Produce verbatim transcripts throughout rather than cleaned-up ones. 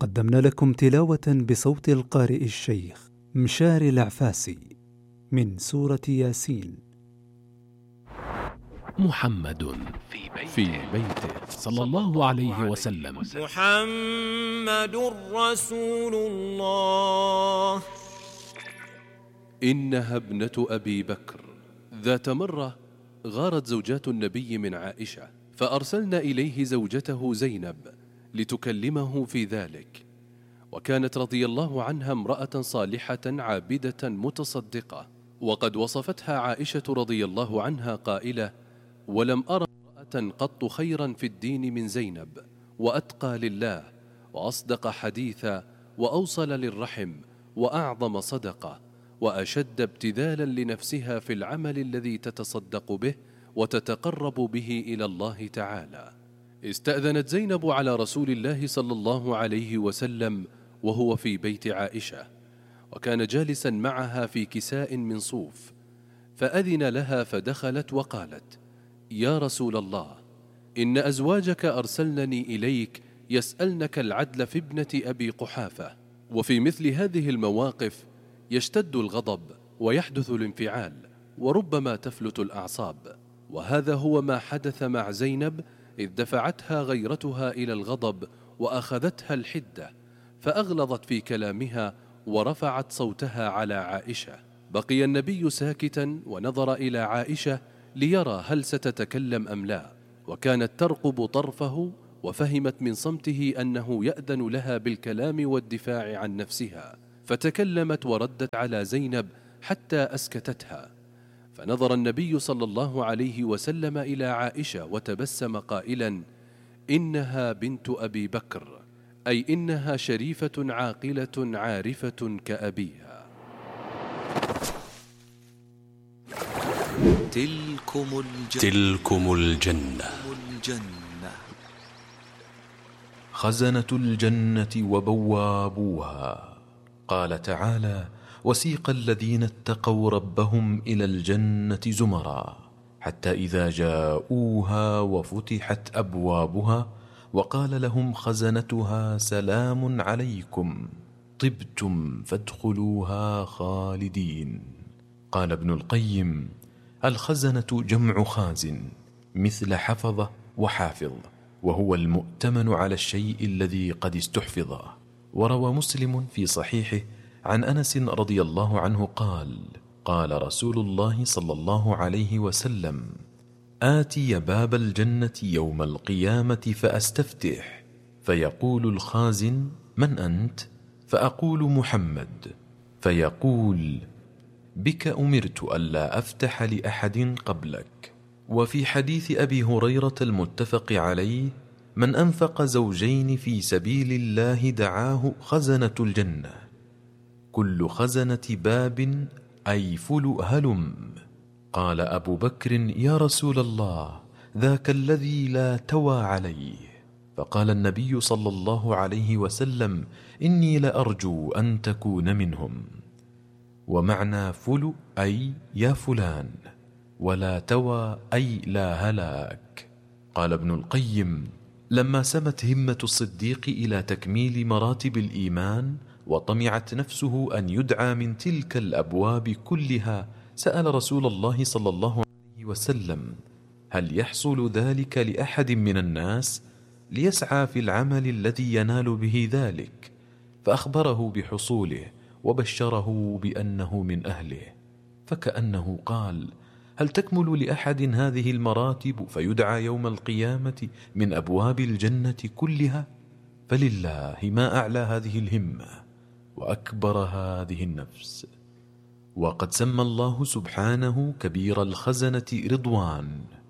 قدمنا لكم تلاوة بصوت القارئ الشيخ مشاري العفاسي من سورة ياسين. محمد في بيته, في بيته صلى الله عليه وسلم. محمد رسول الله. إنها ابنة أبي بكر. ذات مرة غارت زوجات النبي من عائشة، فأرسلنا إليه زوجته زينب لتكلمه في ذلك، وكانت رضي الله عنها امرأة صالحة عابدة متصدقة، وقد وصفتها عائشة رضي الله عنها قائلة: ولم أرى امرأة قط خيرا في الدين من زينب، وأتقى لله، وأصدق حديثا، وأوصل للرحم، وأعظم صدقة، وأشد ابتذالا لنفسها في العمل الذي تتصدق به وتتقرب به إلى الله تعالى. استأذنت زينب على رسول الله صلى الله عليه وسلم وهو في بيت عائشة، وكان جالسا معها في كساء من صوف، فأذن لها فدخلت وقالت: يا رسول الله، إن أزواجك أرسلنني إليك يسألنك العدل في ابنة أبي قحافة. وفي مثل هذه المواقف يشتد الغضب ويحدث الانفعال، وربما تفلت الأعصاب، وهذا هو ما حدث مع زينب، إذ دفعتها غيرتها إلى الغضب وأخذتها الحدة، فأغلظت في كلامها ورفعت صوتها على عائشة. بقي النبي ساكتا ونظر إلى عائشة ليرى هل ستتكلم أم لا، وكانت ترقب طرفه، وفهمت من صمته أنه يأذن لها بالكلام والدفاع عن نفسها، فتكلمت وردت على زينب حتى أسكتتها. فنظر النبي صلى الله عليه وسلم إلى عائشة وتبسم قائلا: إنها بنت أبي بكر، أي إنها شريفة عاقلة عارفة كأبيها. تلكم الجنة, تلكم الجنة. الجنة خزنة الجنة وبوابوها. قال تعالى: وسيق الذين اتقوا ربهم إلى الجنة زمرا حتى إذا جاءوها وفتحت أبوابها وقال لهم خزنتها سلام عليكم طبتم فادخلوها خالدين. قال ابن القيم: الخزنة جمع خازن، مثل حفظ وحافظ، وهو المؤتمن على الشيء الذي قد استحفظ. وروى مسلم في صحيحه عن أنس رضي الله عنه قال: قال رسول الله صلى الله عليه وسلم: آتي باب الجنة يوم القيامة فأستفتح، فيقول الخازن: من أنت؟ فأقول: محمد. فيقول: بك أمرت ألا أفتح لأحد قبلك. وفي حديث أبي هريرة المتفق عليه: من أنفق زوجين في سبيل الله دعاه خزنة الجنة. كل خزنة باب أي فل هلم. قال أبو بكر: يا رسول الله، ذاك الذي لا توى عليه. فقال النبي صلى الله عليه وسلم: إني لأرجو أن تكون منهم. ومعنى فل أي يا فلان، ولا توى أي لا هلاك. قال ابن القيم: لما سمت همة الصديق إلى تكميل مراتب الإيمان وطمعت نفسه أن يدعى من تلك الأبواب كلها، سأل رسول الله صلى الله عليه وسلم: هل يحصل ذلك لأحد من الناس؟ ليسعى في العمل الذي ينال به ذلك. فأخبره بحصوله وبشره بأنه من أهله، فكأنه قال: هل تكمل لأحد هذه المراتب فيدعى يوم القيامة من أبواب الجنة كلها؟ فلله ما أعلى هذه الهمة وأكبر هذه النفس. وقد سمى الله سبحانه كبير الخزنة رضوان،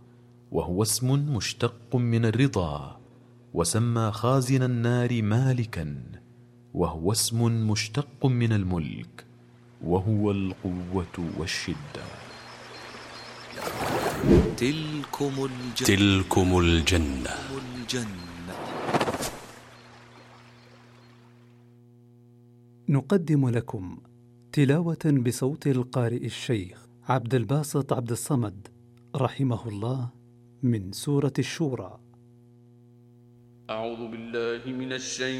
وهو اسم مشتق من الرضا، وسمى خازن النار مالكا، وهو اسم مشتق من الملك، وهو القوة والشدة. تلكم الجنة, تلكم الجنة. الجنة. نقدم لكم تلاوة بصوت القارئ الشيخ عبد الباسط عبد الصمد رحمه الله من سورة الشورى. أعوذ بالله من الشيطان